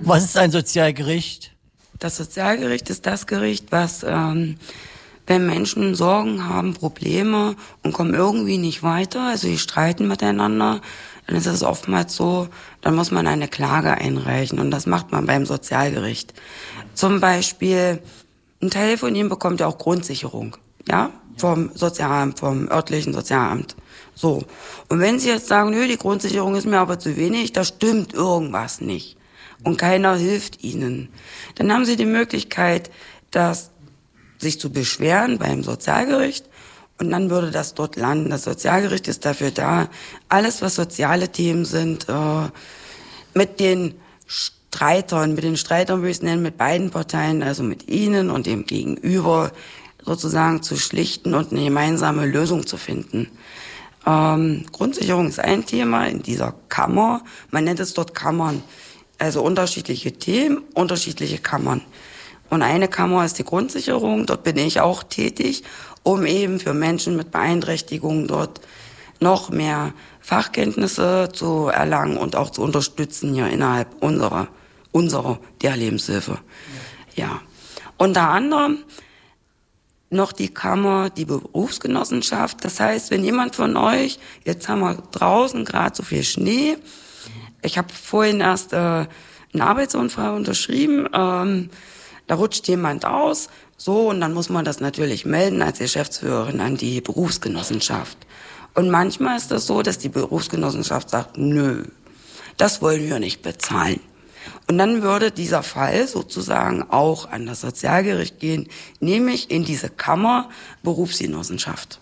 Was ist ein Sozialgericht? Das Sozialgericht ist das Gericht, was, wenn Menschen Sorgen haben, Probleme und kommen irgendwie nicht weiter, also die streiten miteinander, dann ist es oftmals so, dann muss man eine Klage einreichen und das macht man beim Sozialgericht. Zum Beispiel, ein Teil von ihnen bekommt ja auch Grundsicherung, ja, vom Sozialamt, vom örtlichen Sozialamt. So. Und wenn sie jetzt sagen, nö, die Grundsicherung ist mir aber zu wenig, da stimmt irgendwas nicht und keiner hilft ihnen, dann haben sie die Möglichkeit, sich zu beschweren beim Sozialgericht und dann würde das dort landen. Das Sozialgericht ist dafür da, alles was soziale Themen sind, mit den Streitern würde ich es nennen, mit beiden Parteien, also mit ihnen und dem Gegenüber sozusagen zu schlichten und eine gemeinsame Lösung zu finden. Grundsicherung ist ein Thema in dieser Kammer. Man nennt es dort Kammern. Also unterschiedliche Themen, unterschiedliche Kammern. Und eine Kammer ist die Grundsicherung. Dort bin ich auch tätig, um eben für Menschen mit Beeinträchtigungen dort noch mehr Fachkenntnisse zu erlangen und auch zu unterstützen hier innerhalb unserer der Lebenshilfe. Ja. Unter anderem noch die Kammer, die Berufsgenossenschaft. Das heißt, wenn jemand von euch, jetzt haben wir draußen gerade so viel Schnee, ich habe vorhin erst einen Arbeitsunfall unterschrieben, da rutscht jemand aus, so, und dann muss man das natürlich melden als Geschäftsführerin an die Berufsgenossenschaft. Und manchmal ist das so, dass die Berufsgenossenschaft sagt, nö, das wollen wir nicht bezahlen. Und dann würde dieser Fall sozusagen auch an das Sozialgericht gehen, nämlich in diese Kammer Berufsgenossenschaft.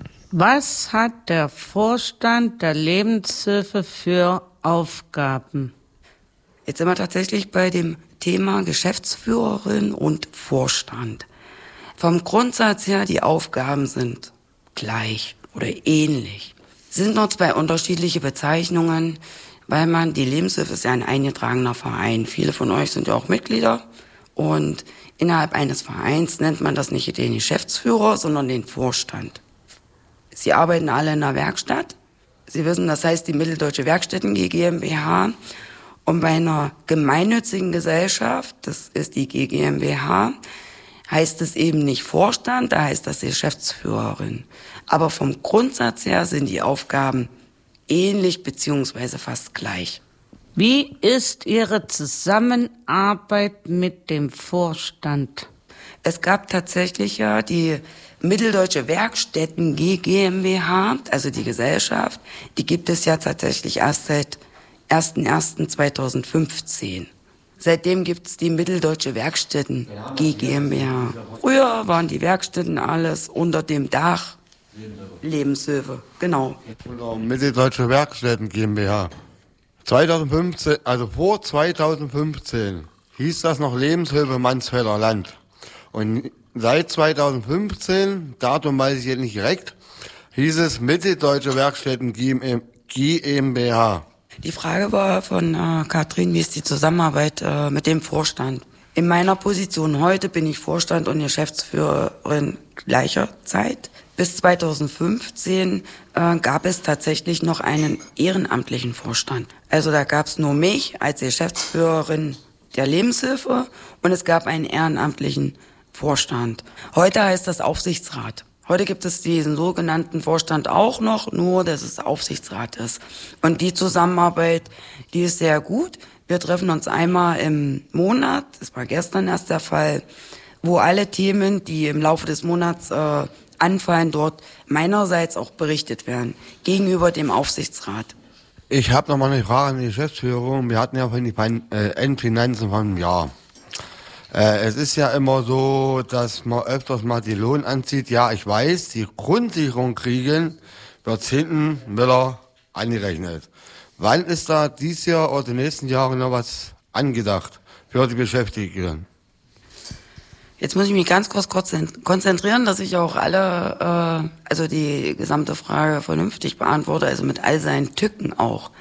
Was hat der Vorstand der Lebenshilfe für Aufgaben? Jetzt sind wir tatsächlich bei dem Thema Geschäftsführerin und Vorstand. Vom Grundsatz her, die Aufgaben sind gleich oder ähnlich. Es sind nur zwei unterschiedliche Bezeichnungen, weil die Lebenshilfe ist ja ein eingetragener Verein. Viele von euch sind ja auch Mitglieder und innerhalb eines Vereins nennt man das nicht den Geschäftsführer, sondern den Vorstand. Sie arbeiten alle in einer Werkstatt. Sie wissen, das heißt die Mitteldeutsche Werkstätten GmbH. Und bei einer gemeinnützigen Gesellschaft, das ist die GmbH, heißt es eben nicht Vorstand, da heißt das Geschäftsführerin. Aber vom Grundsatz her sind die Aufgaben ähnlich beziehungsweise fast gleich. Wie ist Ihre Zusammenarbeit mit dem Vorstand? Es gab tatsächlich ja die Mitteldeutsche Werkstätten GmbH, also die Gesellschaft, die gibt es ja tatsächlich erst seit 01.01.2015. Seitdem gibt es die Mitteldeutsche Werkstätten GmbH. Früher waren die Werkstätten alles unter dem Dach Lebenshilfe, genau. Mitteldeutsche Werkstätten GmbH. 2015, also vor 2015 hieß das noch Lebenshilfe Mansfelder Land. Und seit 2015, Datum weiß ich jetzt nicht direkt, hieß es Mitteldeutsche Werkstätten GmbH. Die Frage war von Katrin, wie ist die Zusammenarbeit mit dem Vorstand? In meiner Position heute bin ich Vorstand und Geschäftsführerin gleicher Zeit. Bis 2015 gab es tatsächlich noch einen ehrenamtlichen Vorstand. Also da gab es nur mich als Geschäftsführerin der Lebenshilfe und es gab einen ehrenamtlichen Vorstand. Heute heißt das Aufsichtsrat. Heute gibt es diesen sogenannten Vorstand auch noch, nur dass es Aufsichtsrat ist. Und die Zusammenarbeit, die ist sehr gut. Wir treffen uns einmal im Monat, das war gestern erst der Fall, wo alle Themen, die im Laufe des Monats anfallen, dort meinerseits auch berichtet werden, gegenüber dem Aufsichtsrat. Ich habe noch mal eine Frage an die Geschäftsführung. Wir hatten ja von den Endfinanzen von einem Jahr. Es ist ja immer so, dass man öfters mal die Lohn anzieht. Ja, ich weiß, die Grundsicherung kriegen, wird hinten wieder angerechnet. Wann ist da dieses Jahr oder die nächsten Jahre noch was angedacht für die Beschäftigten? Jetzt muss ich mich ganz kurz konzentrieren, dass ich auch alle, also die gesamte Frage vernünftig beantworte, also mit all seinen Tücken auch.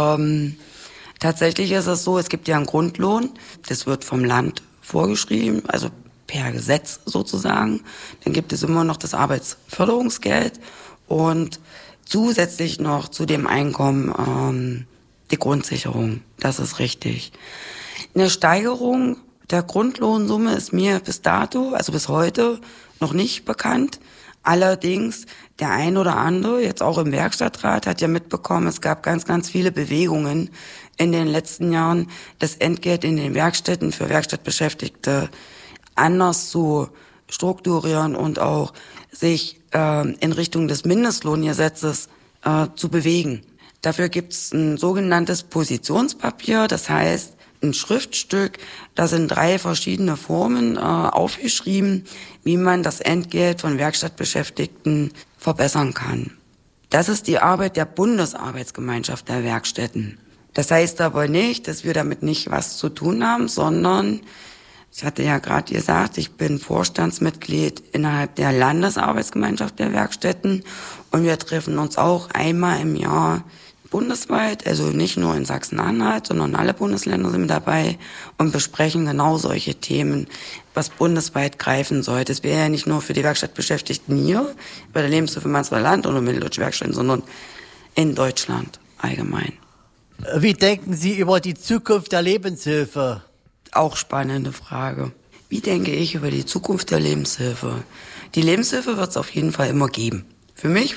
Tatsächlich ist es so, es gibt ja einen Grundlohn, das wird vom Land vorgeschrieben, also per Gesetz sozusagen. Dann gibt es immer noch das Arbeitsförderungsgeld und zusätzlich noch zu dem Einkommen die Grundsicherung. Das ist richtig. Eine Steigerung der Grundlohnsumme ist mir bis dato, also bis heute, noch nicht bekannt. Allerdings, der ein oder andere, jetzt auch im Werkstattrat, hat ja mitbekommen, es gab ganz, ganz viele Bewegungen in den letzten Jahren, das Entgelt in den Werkstätten für Werkstattbeschäftigte anders zu strukturieren und auch sich in Richtung des Mindestlohngesetzes zu bewegen. Dafür gibt es ein sogenanntes Positionspapier, das heißt ein Schriftstück, da sind 3 verschiedene Formen aufgeschrieben, wie man das Entgelt von Werkstattbeschäftigten verbessern kann. Das ist die Arbeit der Bundesarbeitsgemeinschaft der Werkstätten. Das heißt aber nicht, dass wir damit nicht was zu tun haben, sondern, ich hatte ja gerade gesagt, ich bin Vorstandsmitglied innerhalb der Landesarbeitsgemeinschaft der Werkstätten und wir treffen uns auch einmal im Jahr bundesweit, also nicht nur in Sachsen-Anhalt, sondern alle Bundesländer sind mit dabei und besprechen genau solche Themen, was bundesweit greifen sollte. Es wäre ja nicht nur für die Werkstattbeschäftigten hier, bei der Lebenshilfe Mansfelder Land oder Mitteldeutsche Werkstätten, sondern in Deutschland allgemein. Wie denken Sie über die Zukunft der Lebenshilfe? Auch spannende Frage. Wie denke ich über die Zukunft der Lebenshilfe? Die Lebenshilfe wird es auf jeden Fall immer geben. Für mich